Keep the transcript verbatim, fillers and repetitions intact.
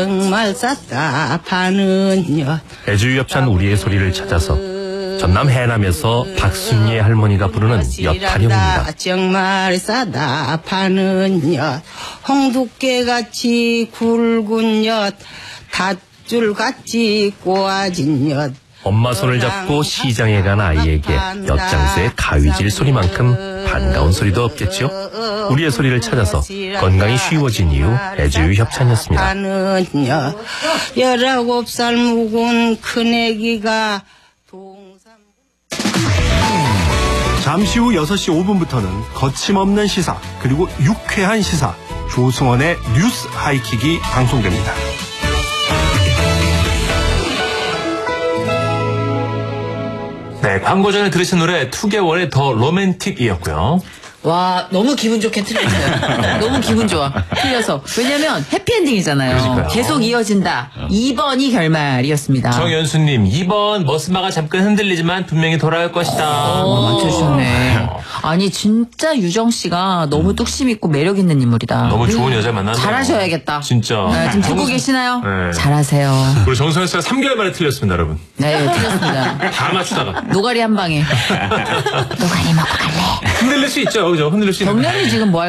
정말 쌌다파는 엿. 애주협찬 우리의 소리를 찾아서 전남 해남에서 박순예 할머니가 부르는 엿타령입니다. 정말 싸다 파는 엿. 홍두깨같이 굵은 엿. 닷줄같이 꼬아진 엿. 엄마 손을 잡고 시장에 간 아이에게 엿장수의 가위질 소리만큼 반가운 소리도 없겠죠. 우리의 소리를 찾아서 건강이 쉬워진 이유 애주유 협찬이었습니다. 열아홉 살 묵은 큰애기가 잠시 후 여섯 시 오 분부터는 거침없는 시사 그리고 유쾌한 시사 조승원의 뉴스 하이킥이 방송됩니다. 네, 광고 전에 들으신 노래 투개월의 더 로맨틱이었고요. 와, 너무 기분 좋게 틀렸어요. 너무 기분 좋아. 틀려서. 왜냐면 해피엔딩이잖아요. 그러니까요. 계속 이어진다. 이 번이 결말이었습니다. 정연수님, 이 번 머스마가 잠깐 흔들리지만 분명히 돌아올 것이다. 어, 맞춰주셨네. 아니 진짜 유정 씨가 너무 뚝심 있고 매력 있는 인물이다. 너무 좋은 여자 만났네요. 잘하셔야겠다. 진짜. 네, 지금 듣고 계시나요? 네. 잘하세요. 우리 정선혜 씨가 삼 개월 만에 틀렸습니다, 여러분. 네, 틀렸습니다. 다 맞추다가. 노가리 한 방에. 노가리 먹고 갈래. 흔들릴 수 있죠, 그죠? 흔들릴 수 있는. 정렬이 지금 뭐 할